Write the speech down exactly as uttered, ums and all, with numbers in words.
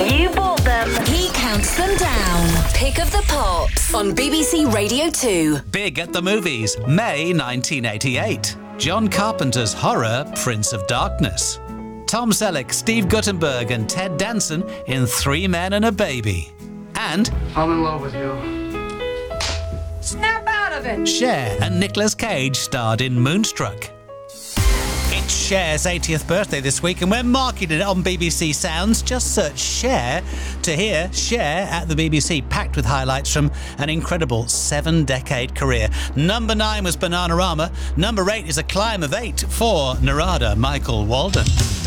You bought them. He counts them down. Pick of the Pops on B B C Radio two. Big at the movies, May nineteen eighty-eight. John Carpenter's horror Prince of Darkness. Tom Selleck, Steve Guttenberg and Ted Danson in Three Men and a Baby. And I'm in love with you. Snap out of it. Cher and Nicolas Cage starred in Moonstruck. It's Cher's eightieth birthday this week and we're marking it on B B C Sounds. Just search Cher to hear Cher at the B B C, packed with highlights from an incredible seven-decade career. Number nine was Bananarama. Number eight is a climb of eight for Narada Michael Walden.